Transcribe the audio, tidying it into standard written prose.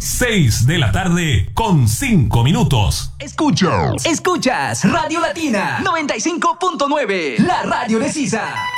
6 de la tarde con 5 minutos. Escuchas Radio Latina 95.9, la radio de Sisa.